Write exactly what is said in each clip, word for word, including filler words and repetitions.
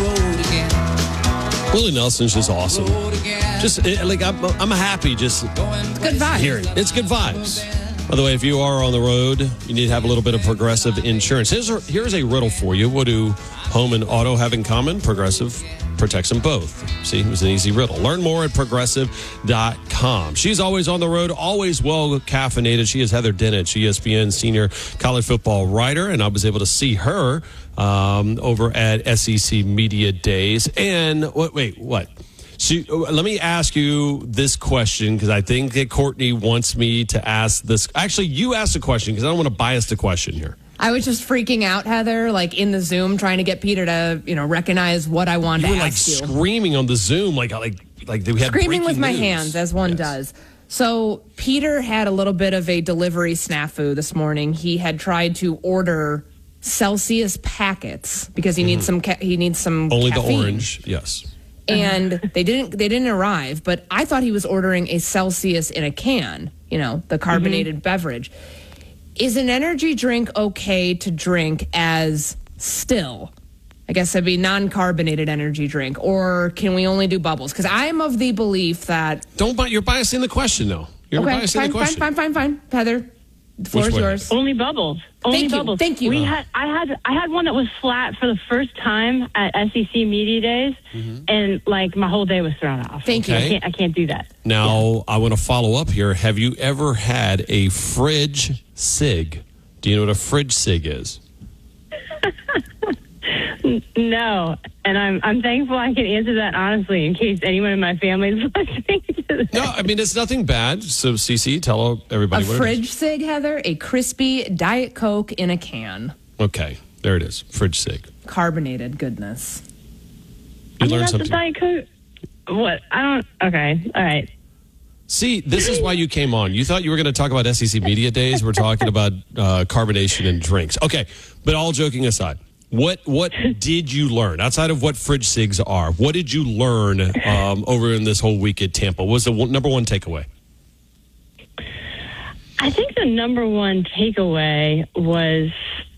Willie Nelson's just awesome. Just like I'm, I'm happy. Just it's good vibes. Hearing it's good vibes. By the way, if you are on the road, you need to have a little bit of Progressive insurance. Here's a, here's a riddle for you. What do home and auto have in common? Progressive protects them both. See, it was an easy riddle. Learn more at progressive dot com. She's always on the road, always well caffeinated. She is Heather Dinich, E S P N senior college football writer, and I was able to see her um, over at S E C Media Days. And wait, wait what? So, let me ask you this question because I think that Courtney wants me to ask this. Actually, you asked the question because I don't want to bias the question here. I was just freaking out, Heather, like in the Zoom, trying to get Peter to, you know, recognize what I wanted you to were ask like you. Screaming on the Zoom, like like like we had screaming with my news. hands, as one yes. does. So Peter had a little bit of a delivery snafu this morning. He had tried to order Celsius packets because he mm. needs some. Ca- he needs some only caffeine. the orange, yes. And they didn't. They didn't arrive. But I thought he was ordering a Celsius in a can. You know, the carbonated mm-hmm. beverage. Is an energy drink okay to drink as still? I guess it'd be non-carbonated energy drink, or can we only do bubbles? Because I'm of the belief that don't. You're biasing the question, though. You're okay, biasing fine, the question. fine, fine, fine, fine. Heather, the floor is yours. Only bubbles. Only Thank bubbles. You. Thank you. We had. I had. I had one that was flat for the first time at S E C Media Days, mm-hmm. and like my whole day was thrown off. Thank okay. you. I can't. I can't do that. Now yeah. I want to follow up here. Have you ever had a fridge sig? Do you know what a fridge sig is? No, and I'm I'm thankful I can answer that honestly in case anyone in my family is listening to this. No, I mean it's nothing bad. So Cece, tell everybody a what fridge it is. sig, Heather, a crispy Diet Coke in a can. Okay, there it is. Fridge sig, carbonated goodness. You I mean, learned that's something. A Diet Coke. What? I don't. Okay, all right. See, this is why you came on. You thought you were going to talk about S E C Media Days. We're talking about uh, carbonation and drinks. Okay, but all joking aside. What what did you learn outside of what fridge sigs are? What did you learn um, over in this whole week at Tampa? What was the one, number one takeaway? I think the number one takeaway was,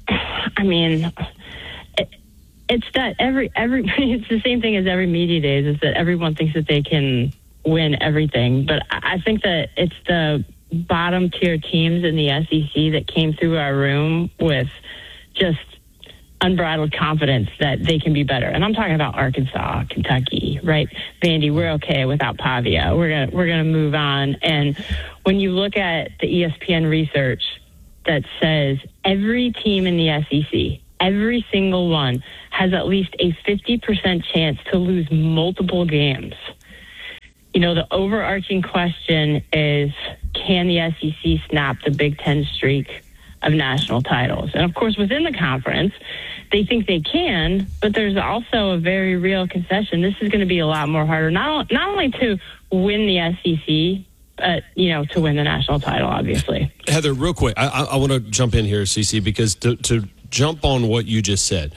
I mean, it, it's that every every it's the same thing as every media days. Is that everyone thinks that they can win everything, but I think that it's the bottom tier teams in the S E C that came through our room with just unbridled confidence that they can be better. And I'm talking about Arkansas, Kentucky, right? Vandy, we're okay without Pavia. We're gonna we're gonna move on. And when you look at the E S P N research that says every team in the S E C, every single one, has at least a fifty percent chance to lose multiple games. You know, the overarching question is, can the S E C snap the Big Ten streak of national titles? And of course, within the conference, they think they can, but there's also a very real concession. This is going to be a lot more harder, not, not only to win the S E C, but, you know, to win the national title, obviously. Heather, real quick, I, I, I want to jump in here, Cece, because to, to jump on what you just said,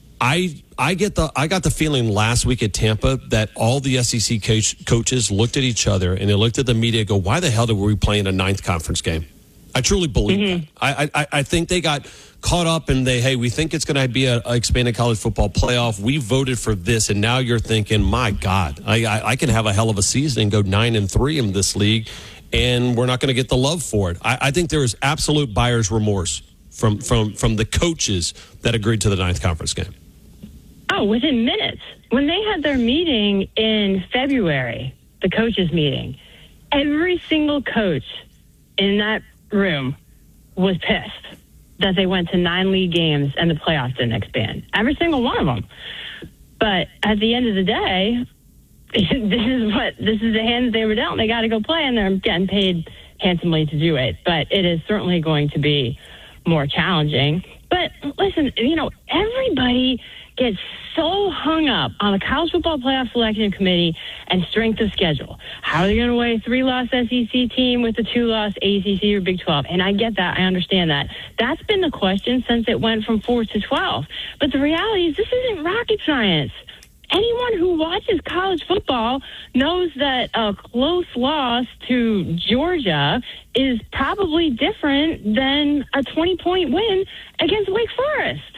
I I get the I got the feeling last week at Tampa that all the S E C coach, coaches looked at each other and they looked at the media and go, why the hell did we play in a ninth conference game? I truly believe mm-hmm. that. I, I I think they got caught up in they, hey, we think it's going to be an expanded college football playoff. We voted for this, and now you're thinking, my God, I, I, I can have a hell of a season and go nine and three in this league, and we're not going to get the love for it. I, I think there is absolute buyer's remorse from, from, from the coaches that agreed to the ninth conference game. Oh, within minutes. When they had their meeting in February, the coaches' meeting, every single coach in that room was pissed that they went to nine league games and the playoffs didn't expand. Every single one of them. But at the end of the day, this is what this is the hand that they were dealt. They got to go play, and they're getting paid handsomely to do it. But it is certainly going to be more challenging. But listen, you know, everybody gets so hung up on the College Football Playoff Selection Committee and strength of schedule. How are they going to weigh a three-loss S E C team with a two-loss A C C or Big twelve? And I get that. I understand that. That's been the question since it went from four to twelve. But the reality is this isn't rocket science. Anyone who watches college football knows that a close loss to Georgia is probably different than a twenty-point win against Wake Forest.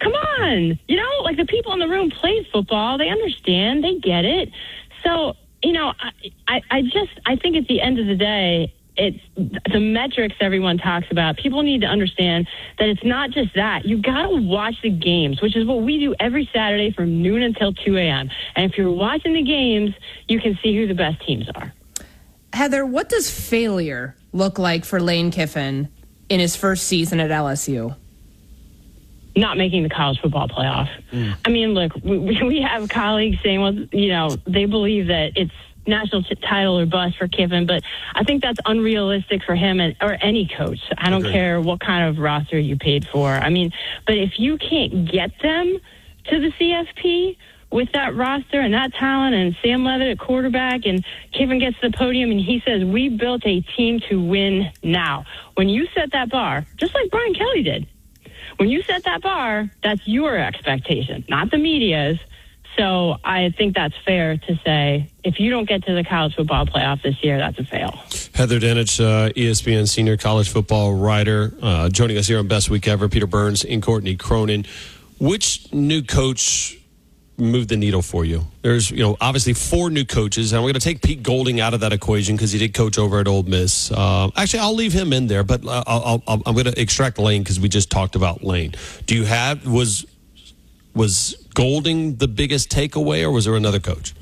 Come on. You know, like the people in the room played football. They understand. They get it. So, you know, I, I, I just, I think at the end of the day, it's the metrics everyone talks about. People need to understand that it's not just that. You've got to watch the games, which is what we do every Saturday from noon until two a.m. And if you're watching the games, you can see who the best teams are. Heather, what does failure look like for Lane Kiffin in his first season at L S U? Not making the college football playoff. Mm. I mean, look, we, we have colleagues saying, well, you know, they believe that it's national t- title or bust for Kiffin, but I think that's unrealistic for him and, or any coach. I don't okay. care what kind of roster you paid for. I mean, but if you can't get them to the C F P with that roster and that talent and Sam Levitt at quarterback and Kiffin gets to the podium and he says, we built a team to win now. When you set that bar, just like Brian Kelly did, when you set that bar, that's your expectation, not the media's. So I think that's fair to say if you don't get to the college football playoff this year, that's a fail. Heather Dinich, uh, E S P N senior college football writer, uh, joining us here on Best Week Ever. Peter Burns and Courtney Cronin. Which new coach moved the needle for you? There's, you know, obviously four new coaches, and we're going to take Pete Golding out of that equation because he did coach over at Ole Miss. Uh, actually, I'll leave him in there, but uh, I'll, I'll, I'm going to extract Lane because we just talked about Lane. Do you have was was Golding the biggest takeaway, or was there another coach?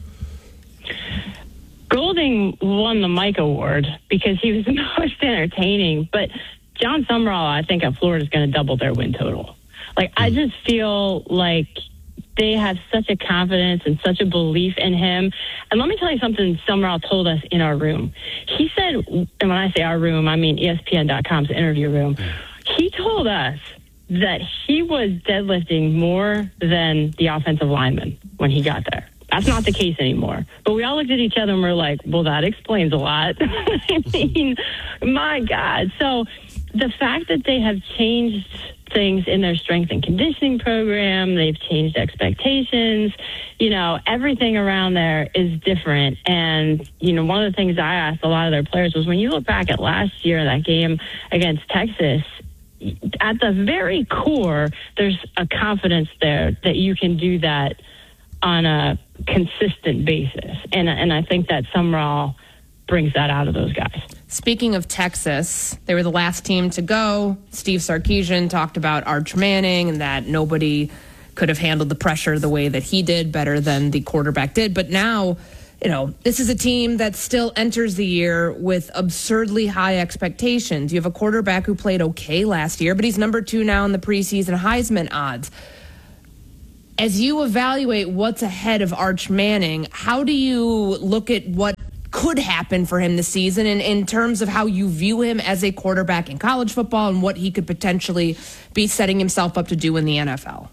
Golding won the Mike Award because he was the most entertaining, but John Summerall, I think, at Florida is going to double their win total. Like, I just feel like they have such a confidence and such a belief in him. And let me tell you something Summerall told us in our room. He said, and when I say our room, I mean E S P N dot com's interview room. He told us that he was deadlifting more than the offensive lineman when he got there. That's not the case anymore. But we all looked at each other and we're like, well, that explains a lot. I mean, my God. So the fact that they have changed things in their strength and conditioning program, they've changed expectations, you know, everything around there is different. And, you know, one of the things I asked a lot of their players was when you look back at last year, that game against Texas, at the very core, there's a confidence there that you can do that on a consistent basis. And and I think that Summerall brings that out of those guys. Speaking of Texas, they were the last team to go. Steve Sarkisian talked about Arch Manning and that nobody could have handled the pressure the way that he did better than the quarterback did. But now, you know, this is a team that still enters the year with absurdly high expectations. You have a quarterback who played okay last year, but he's number two now in the preseason Heisman odds. As you evaluate what's ahead of Arch Manning, how do you look at what could happen for him this season in, in terms of how you view him as a quarterback in college football and what he could potentially be setting himself up to do in the N F L?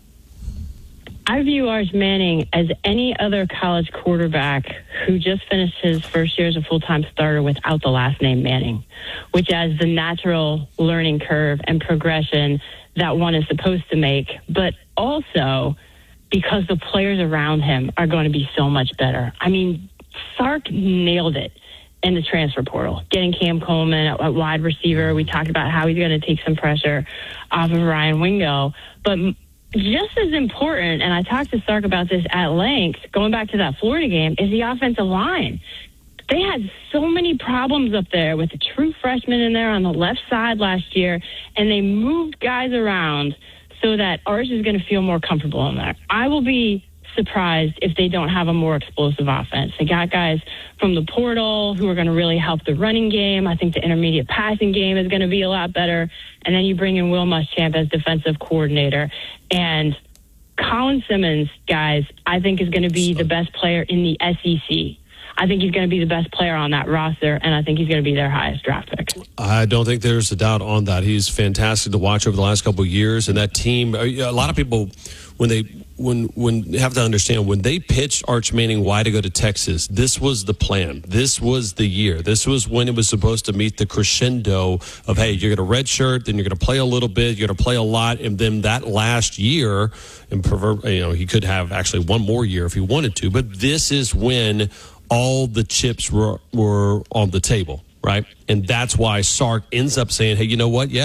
I view Arch Manning as any other college quarterback who just finished his first year as a full-time starter without the last name Manning, which has the natural learning curve and progression that one is supposed to make, but also because the players around him are going to be so much better. I mean, Sark nailed it in the transfer portal, getting Cam Coleman at, at wide receiver. We talked about how he's going to take some pressure off of Ryan Wingo, but just as important, and I talked to Sark about this at length, going back to that Florida game, is the offensive line. They had so many problems up there with the true freshman in there on the left side last year, and they moved guys around so that Arch is going to feel more comfortable in there. I will be surprised if they don't have a more explosive offense. They got guys from the portal who are going to really help the running game. I think the intermediate passing game is going to be a lot better. And then you bring in Will Muschamp as defensive coordinator. And Colin Simmons, guys, I think is going to be the best player in the S E C. I think he's going to be the best player on that roster, and I think he's going to be their highest draft pick. I don't think there's a doubt on that. He's fantastic to watch over the last couple of years, and that team. A lot of people, when they when when have to understand when they pitched Arch Manning why to go to Texas, this was the plan. This was the year. This was when it was supposed to meet the crescendo of, hey, you're going to redshirt, then you're going to play a little bit, you're going to play a lot, and then that last year, and you know, he could have actually one more year if he wanted to. But this is when all the chips were, were on the table, right? And that's why Sark ends up saying, hey, you know what? Yeah,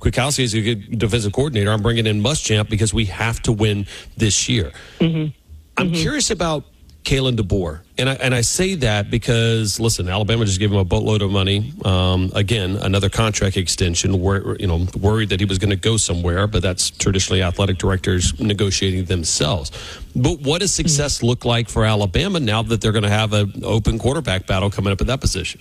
Kwiatkowski is a good defensive coordinator. I'm bringing in Muschamp because we have to win this year. Mm-hmm. I'm mm-hmm. curious about Kalen DeBoer. And I, and I say that because, listen, Alabama just gave him a boatload of money. Um, again, another contract extension. Where, you know, worried that he was going to go somewhere, but that's traditionally athletic directors negotiating themselves. But what does success mm-hmm. look like for Alabama now that they're going to have an open quarterback battle coming up at that position?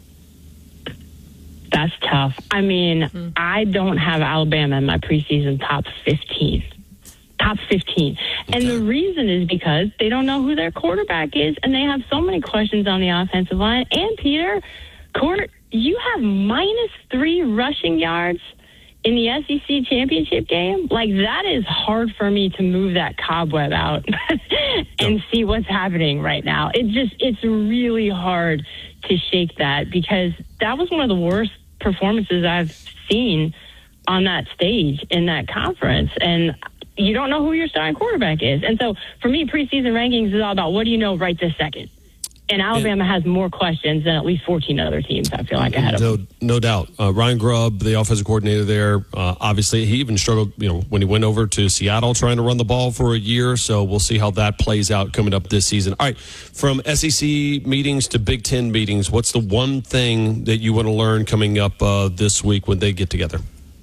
That's tough. I mean, mm-hmm. I don't have Alabama in my preseason top fifteen. Top fifteen. Okay. And the reason is because they don't know who their quarterback is, and they have so many questions on the offensive line. And, Peter, Court, you have minus three rushing yards in the S E C championship game. Like, that is hard for me to move that cobweb out and see what's happening right now. It just, it's really hard to shake that because that was one of the worst performances I've seen on that stage in that conference. And you don't know who your starting quarterback is. And so for me, preseason rankings is all about what do you know right this second. And Alabama has more questions than at least fourteen other teams, I feel like, ahead of no, them. No doubt. Uh, Ryan Grubb, the offensive coordinator there, uh, obviously he even struggled, you know, when he went over to Seattle trying to run the ball for a year. So we'll see how that plays out coming up this season. All right, from S E C meetings to Big Ten meetings, what's the one thing that you want to learn coming up uh, this week when they get together?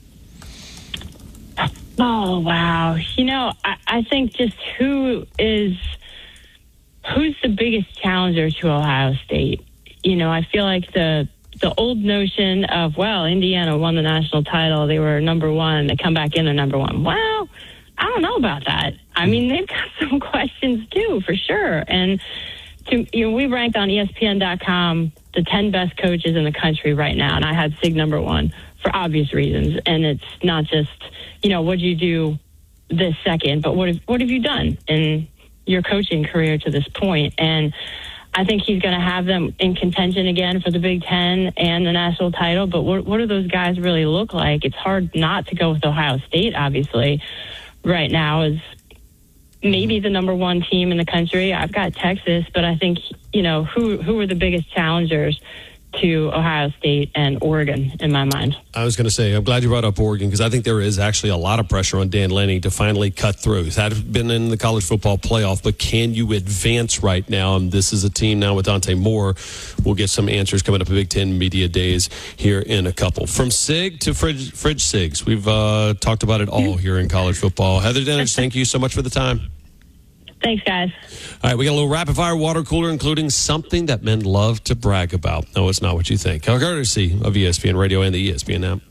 Oh, wow. You know, I, I think just who is, who's the biggest challenger to Ohio State? You know, I feel like the the old notion of, well, Indiana won the national title. They were number one. They come back in, they're number one. Well, I don't know about that. I mean, they've got some questions, too, for sure. And, to, you know, we ranked on E S P N dot com the ten best coaches in the country right now, and I had Sig number one for obvious reasons. And it's not just, you know, what did you do this second, but what have, what have you done in your coaching career to this point? And I think he's going to have them in contention again for the Big Ten and the national title. But what, what do those guys really look like? It's hard not to go with Ohio State, obviously, right now is maybe the number one team in the country. I've got Texas, but I think, you know, who who are the biggest challengers to Ohio State and Oregon in my mind? I was going to say, I'm glad you brought up Oregon because I think there is actually a lot of pressure on Dan Lanning to finally cut through. He's had been in the college football playoff, but can you advance right now? And this is a team now with Dante Moore. We'll get some answers coming up at Big Ten Media Days here in a couple. From Sig to Fridge, Fridge Sigs, we've uh, talked about it all here in college football. Heather Dinich, thank you so much for the time. Thanks, guys. All right, we got a little rapid-fire water cooler, including something that men love to brag about. No, it's not what you think. Courtesy of E S P N Radio and the E S P N app.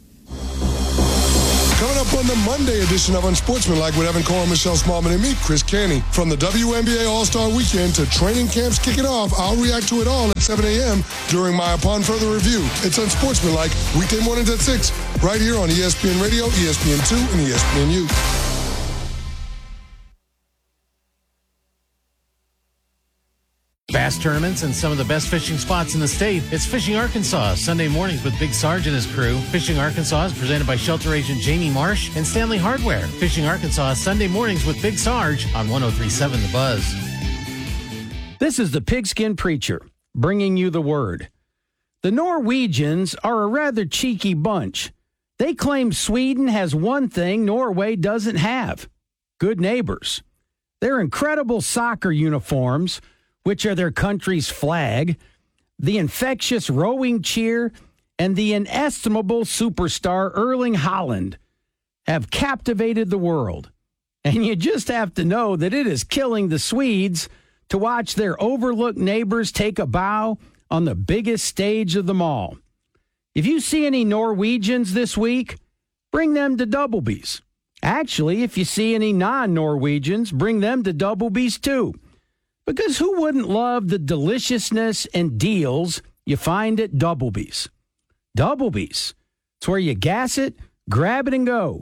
Coming up on the Monday edition of Unsportsmanlike with Evan Cole, Michelle Smallman, and me, Chris Canty. From the W N B A All-Star Weekend to training camps kicking off, I'll react to it all at seven a.m. during my Upon Further Review. It's Unsportsmanlike, weekday mornings at six, right here on E S P N Radio, E S P N two, and E S P N U. Bass tournaments and some of the best fishing spots in the state. It's Fishing Arkansas, Sunday mornings with Big Sarge and his crew. Fishing Arkansas is presented by shelter agent Jamie Marsh and Stanley Hardware. Fishing Arkansas, Sunday mornings with Big Sarge on one oh three point seven The Buzz. This is the Pigskin Preacher, bringing you the word. The Norwegians are a rather cheeky bunch. They claim Sweden has one thing Norway doesn't have: good neighbors. Their incredible soccer uniforms, which are their country's flag, the infectious rowing cheer, and the inestimable superstar Erling Haaland have captivated the world. And you just have to know that it is killing the Swedes to watch their overlooked neighbors take a bow on the biggest stage of them all. If you see any Norwegians this week, bring them to Doublebee's. Actually, if you see any non-Norwegians, bring them to Doublebee's too. Because who wouldn't love the deliciousness and deals you find at Doublebee's? Doublebee's. It's where you gas it, grab it, and go.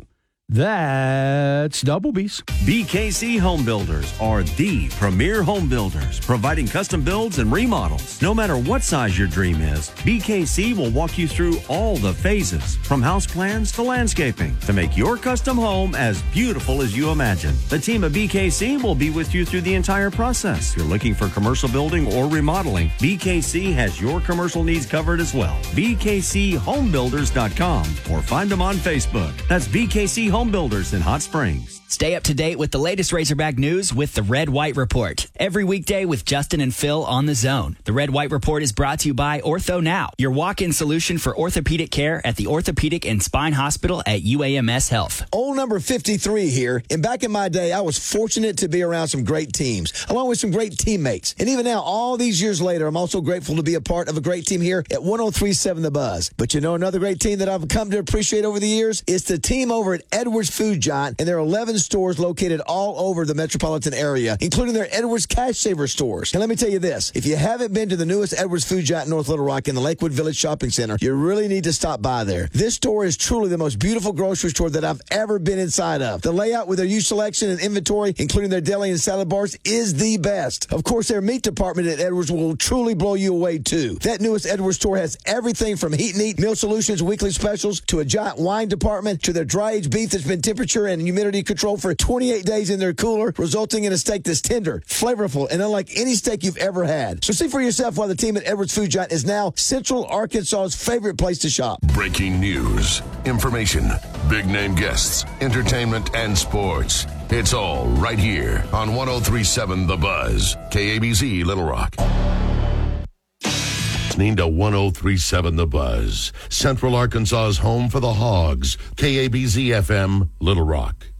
That's Double B's. B K C Home Builders are the premier home builders, providing custom builds and remodels. No matter what size your dream is, B K C will walk you through all the phases, from house plans to landscaping, to make your custom home as beautiful as you imagine. The team at B K C will be with you through the entire process. If you're looking for commercial building or remodeling, B K C has your commercial needs covered as well. B K C home builders dot com or find them on Facebook. That's B K C Home Builders in Hot Springs. Stay up to date with the latest Razorback news with the Red White Report. Every weekday with Justin and Phil on The Zone. The Red White Report is brought to you by Ortho Now, your walk-in solution for orthopedic care at the Orthopedic and Spine Hospital at U A M S Health. Old number fifty-three here, and back in my day, I was fortunate to be around some great teams, along with some great teammates. And even now, all these years later, I'm also grateful to be a part of a great team here at one oh three point seven The Buzz. But you know another great team that I've come to appreciate over the years? It's the team over at Edwards Food Giant, and there are eleven stores located all over the metropolitan area, including their Edwards Cash Saver stores. And let me tell you this, if you haven't been to the newest Edwards Food Giant in North Little Rock in the Lakewood Village Shopping Center, you really need to stop by there. This store is truly the most beautiful grocery store that I've ever been inside of. The layout with their huge selection and inventory, including their deli and salad bars, is the best. Of course, their meat department at Edwards will truly blow you away, too. That newest Edwards store has everything from heat and eat, meal solutions, weekly specials, to a giant wine department, to their dry-aged beef that's been temperature and humidity controlled for twenty-eight days in their cooler, resulting in a steak that's tender, flavorful, and unlike any steak you've ever had. So see for yourself why the team at Edwards Food Giant is now Central Arkansas's favorite place to shop. Breaking news, information, big-name guests, entertainment, and sports. It's all right here on one oh three point seven The Buzz, K A B Z Little Rock. Listening to one oh three point seven The Buzz, Central Arkansas's home for the Hogs, K A B Z F M Little Rock.